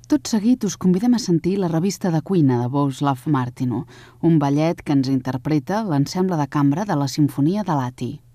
Tot seguit us convidem a sentir la revista de cuina de Bohuslav Martinu, un ballet que ens interpreta l'ensemble de cambra de la Simfonia de Lahti.